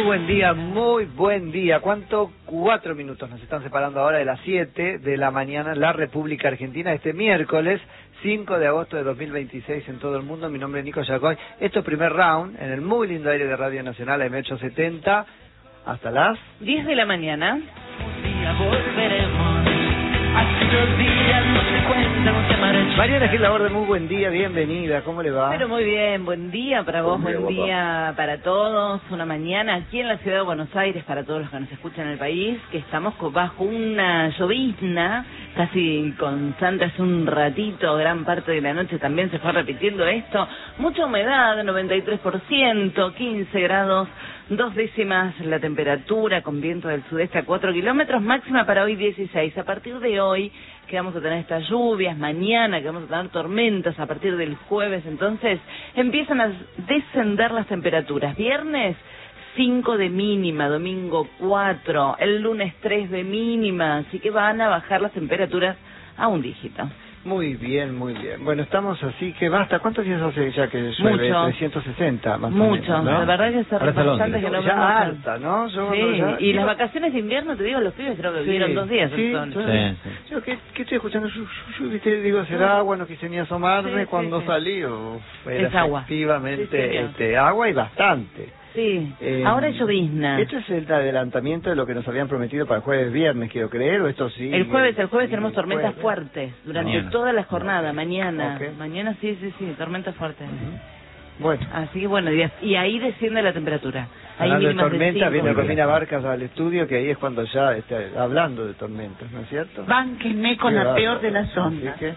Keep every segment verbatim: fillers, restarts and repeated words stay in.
buen día, muy buen día. ¿Cuánto? Cuatro minutos nos están separando ahora de las siete de la mañana en la República Argentina, este miércoles cinco de agosto de dos mil veintiséis en todo el mundo. Mi nombre es Nico Yacoy. Esto es primer round en el muy lindo aire de Radio Nacional M ochocientos setenta hasta las diez de la mañana. Un día volveremos. Así los días no se cuentan, no se marchan. Mariana Gil Laborde, muy buen día, bienvenida, ¿cómo le va? Pero muy bien, buen día para vos, Buen día, buen guapa. día para todos. Una mañana aquí en la ciudad de Buenos Aires, para todos los que nos escuchan en el país, que estamos co- bajo una llovizna casi constante hace un ratito, gran parte de la noche también se fue repitiendo esto. Mucha humedad, noventa y tres por ciento, quince grados, dos décimas la temperatura, con viento del sudeste a cuatro kilómetros, máxima para hoy dieciséis. A partir de hoy que vamos a tener estas lluvias, mañana que vamos a tener tormentas, a partir del jueves entonces empiezan a descender las temperaturas. Viernes cinco de mínima, domingo cuatro, el lunes tres de mínima, así que van a bajar las temperaturas a un dígito. Muy bien, muy bien. Bueno, estamos así que basta. ¿Cuántos días hace ya que llueve? Mucho. trescientos sesenta más Mucho, o menos, ¿no? la verdad que hace Ahora está bastante Londres. que no Ya vemos- harta, ¿no? Yo, Sí, no, ya- y las yo- vacaciones de invierno, te digo, los pibes creo que Sí, vivieron dos días. sí, son- yo- Sí, sí. Yo, ¿qué, qué estoy escuchando? Yo, yo, yo, viste, digo, será agua, no quise ni asomarme. Sí, sí, Cuando sí. salí, uf, era Es agua. efectivamente Sí, señor. este, agua y bastante. Sí, Eh, ahora es llovizna. ¿Esto es el adelantamiento de lo que nos habían prometido para el jueves viernes, quiero creer, o esto sí? El jueves, el jueves sí, tenemos tormentas jueves. fuertes durante Mañana. toda la jornada, mañana. Ok. Mañana sí, sí, sí, tormentas fuertes. Bueno, Así que bueno, y, y ahí desciende la temperatura. Ahí hablando de mínimas de tormentas, cinco. viene Romina Barcas al estudio, que ahí es cuando ya está hablando de tormentas, ¿no es cierto? Bánquenme con Qué la bárbaro. peor de las ondas. Así que,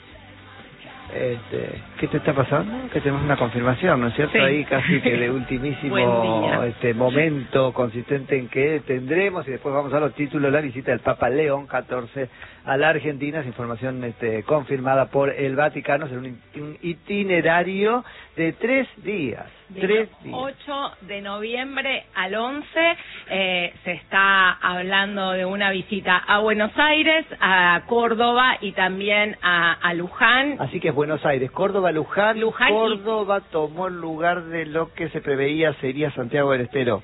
este, ¿qué te está pasando? Que tenemos una confirmación, ¿no es cierto? Sí. Ahí casi que de Buen ultimísimo día. este momento consistente en que tendremos, y después vamos a los títulos, la visita del Papa León catorce a la Argentina. Es información este, confirmada por el Vaticano. Será un it- un itinerario de tres días. Del Tres días. ocho de noviembre al once eh, se está hablando de una visita a Buenos Aires, a Córdoba y también a, a Luján. Así que es Buenos Aires, Córdoba, Luján, Luján y- Córdoba tomó el lugar de lo que se preveía sería Santiago del Estero.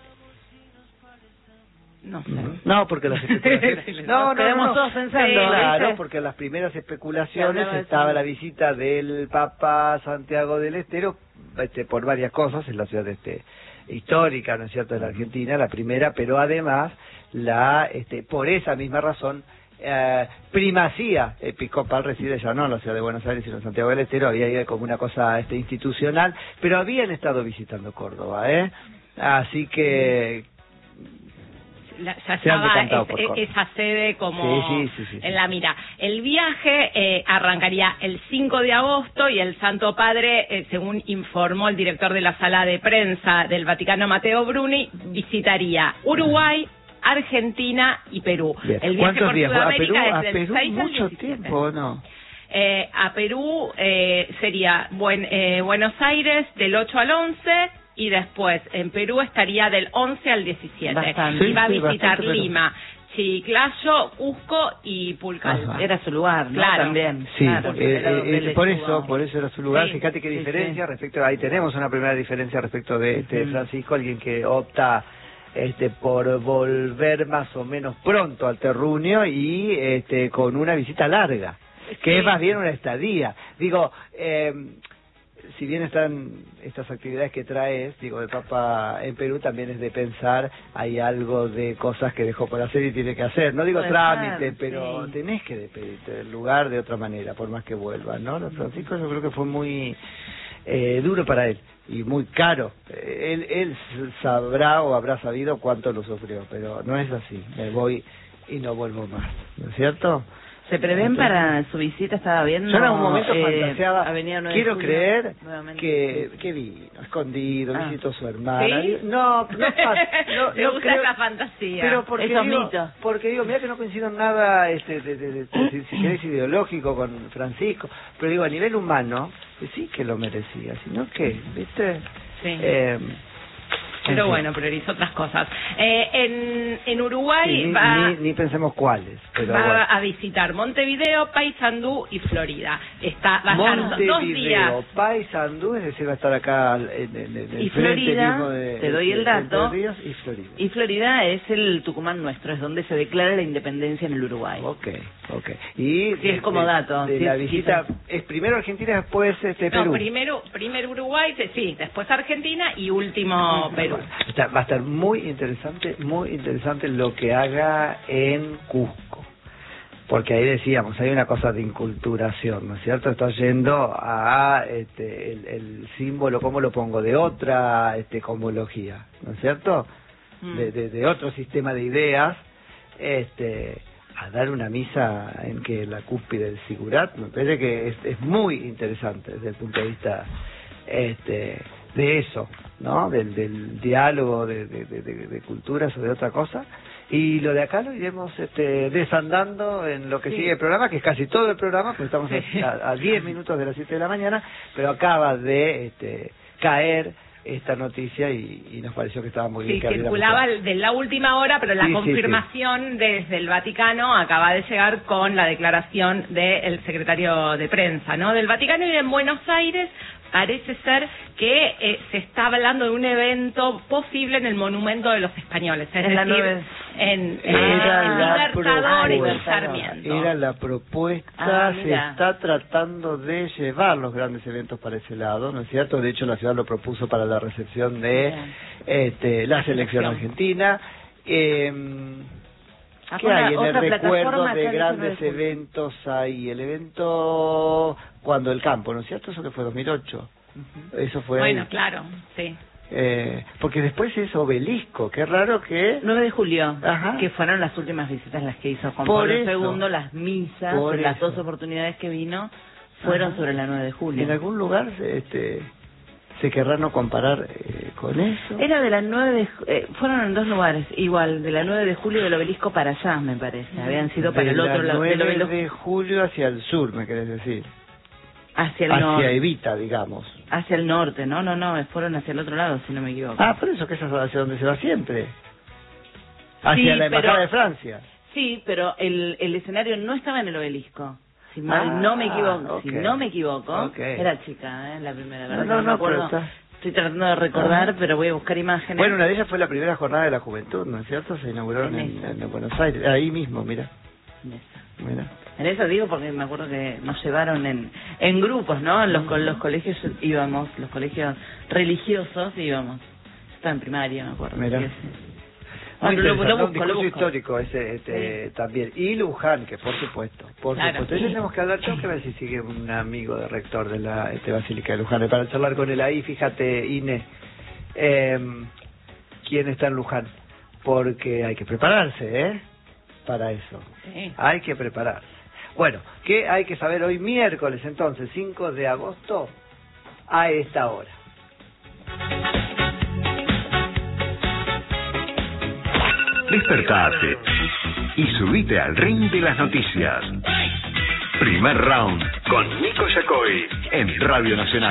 No sé. Ujú. No, porque las especulaciones... No, no, Quedamos no, todos pensando, Sí, claro, ¿viste? porque las primeras Se especulaciones hablaba de estaba eso. la visita del Papa a Santiago del Estero, este, por varias cosas, en la ciudad este, histórica, ¿no es cierto?, de la Argentina, la primera, pero además, la este, por esa misma razón, eh, primacía episcopal reside ya no en la ciudad de Buenos Aires, sino en Santiago del Estero. Había ido como una cosa este, institucional, pero habían estado visitando Córdoba, ¿eh? Así que... La- ya Se han estaba decantado es- por es- Córdoba. esa sede como Sí, sí, sí, sí, sí. en la mira. El viaje eh, arrancaría el cinco de agosto y el Santo Padre, eh, según informó el director de la sala de prensa del Vaticano, Matteo Bruni, visitaría Uruguay, Argentina y Perú. Bien. El viaje ¿Cuántos por días? ¿A Sudamérica Perú? es ¿A del Perú seis al mucho diecisiete. tiempo, no? Eh, a Perú eh, sería buen, eh, Buenos Aires del ocho al once y después en Perú estaría del once al diecisiete. Bastante. Y va a Sí, sí, visitar bastante, pero- Lima, Chiclayo, Cusco y Pulcalpa. Ajá. Era su lugar, ¿no? Claro. También. Sí, Claro, eh, era donde eh, él por estuvo. eso, por eso era su lugar. Sí, Fíjate qué sí, diferencia sí. respecto, ahí tenemos una primera diferencia respecto de este Ujú. Francisco, alguien que opta este por volver más o menos pronto al terruño y este con una visita larga, que Sí. es más bien una estadía. Digo, eh, si bien están estas actividades que traes, digo, el Papa en Perú, también es de pensar, hay algo de cosas que dejó por hacer y tiene que hacer. No digo Puede trámite, ser, pero sí. tenés que despedirte del lugar de otra manera, por más que vuelva, ¿no? Lo de Francisco yo creo que fue muy eh, duro para él y muy caro. Eh, Él, él sabrá o habrá sabido cuánto lo sufrió, pero no es así. Me voy y no vuelvo más, ¿no es cierto? ¿Se prevén para su visita? Estaba viendo. Yo en algún momento eh, fantaseaba, Avenida nueve de quiero Julio, creer nuevamente. que, que vino, escondido, Ah. visitó a su hermana. ¿Sí? No, no, pa- no, Le no gusta creo- esa fantasía. Pero porque Esos digo, mitos. porque digo, mira que no coincido en nada, este, de, de- de- de- si, si querés ideológico con Francisco, pero digo, a nivel humano, eh, sí que lo merecía, sino que, ¿viste? Sí. Eh, pero sí. bueno, priorizó otras cosas. Eh, en, en Uruguay Sí, ni, va... ni, ni pensemos cuáles, pero va bueno. a visitar Montevideo, Paysandú y Florida. Está va a estar dos días. Montevideo, Paysandú, es decir, va a estar acá en, en, en el Y frente Florida, mismo de, te doy el de- dato. Entre Ríos y Florida. Y Florida es el Tucumán nuestro, es donde se declara la independencia en el Uruguay. Ok, ok. Y Sí, es como de- dato, de sí, la sí, visita, sí. es primero Argentina, después este No, Perú. primero, primero Uruguay, sí, después Argentina y último Perú. Está- va a estar muy interesante, muy interesante lo que haga en Cusco. Porque ahí decíamos, hay una cosa de inculturación, ¿no es cierto? Está yendo a este, el, el símbolo, ¿cómo lo pongo? De otra este, cosmología, ¿no es cierto? Mm. De, de, de otro sistema de ideas, este, a dar una misa en que la cúspide del Sigurat, me parece que es, es muy interesante desde el punto de vista este, de eso, ¿no? Del, del diálogo de, de, de, de, de culturas o de otra cosa. Y lo de acá lo iremos este, desandando en lo que Sí. sigue el programa, que es casi todo el programa, porque estamos Sí. a, a diez minutos de las siete de la mañana, pero acaba de este, caer esta noticia y, y nos pareció que estaba muy bien Sí, que abriéramos circulaba el- de la última hora, pero la Sí, sí, confirmación desde el Vaticano acaba de llegar con la declaración del secretario de prensa, ¿no? Del Vaticano. Y en Buenos Aires parece ser que eh, se está hablando de un evento posible en el Monumento de los Españoles, es En la decir, nueve- en, en, Era en la Libertador y propuesta. Sarmiento. Era la propuesta, Ah, se mira. está tratando de llevar los grandes eventos para ese lado, ¿no es cierto? De hecho, la ciudad lo propuso para la recepción de Bien. este, la selección argentina. Eh, Ah, ¿Qué una- hay en el otra recuerdo plataforma de acá en grandes el julio. eventos ahí? El evento cuando el campo, ¿no es cierto? Eso que fue dos mil ocho. Eso fue Bueno, ahí. claro, sí. Eh, porque después es Obelisco, qué raro que... nueve de julio, Ajá. que fueron las últimas visitas las que hizo Juan Por Pablo eso. segundo, las misas, Por las eso. dos oportunidades que vino fueron Ajá. sobre la nueve de julio. En algún lugar este, se querrá no comparar eh, con eso. Era de la nueve de ju- eh, fueron en dos lugares, igual, de la nueve de julio del Obelisco para allá, me parece. Habían sido para de el otro la lado del nueve Obelisco, de julio hacia el sur, me querés decir. hacia el Hacia norte, Evita, digamos. hacia el norte, no, no, no, fueron hacia el otro lado, si no me equivoco. Ah, por eso que esa es hacia donde se va siempre. Hacia Sí, la Embajada pero- de Francia. Sí, pero el, el escenario no estaba en el Obelisco. Si mal Ah, no me equivoco, si ok. no me equivoco, Ok. era chica, ¿eh? La primera, No, ¿verdad? no, que me no, acuerdo. pero está- Estoy tratando de recordar, Ajá. pero voy a buscar imágenes. Bueno, una de ellas fue la primera jornada de la juventud, ¿no es cierto? Se inauguró en, En esa. en Buenos Aires, ahí mismo, mira. En esa. mira. En eso digo porque me acuerdo que nos llevaron en, en grupos, ¿no? En los, con los colegios íbamos, los colegios religiosos íbamos. Estaba en primaria, me acuerdo. Mira. Sí, sí. Muy Bueno, lo- lo interesante, un busco, lo discurso busco. histórico ese este, también. Y Luján, que por supuesto, por Claro. supuesto. Hoy tenemos que hablar, tengo que ver si sigue un amigo de rector de la este, Basílica de Luján, para charlar con él ahí. Fíjate, Ine, eh, quién está en Luján, porque hay que prepararse, ¿eh? Para eso. Sí. Hay que prepararse. Bueno, ¿qué hay que saber hoy miércoles entonces, cinco de agosto, a esta hora? Despertate y subite al ring de las noticias. Primer round con Nico Yacoy en Radio Nacional.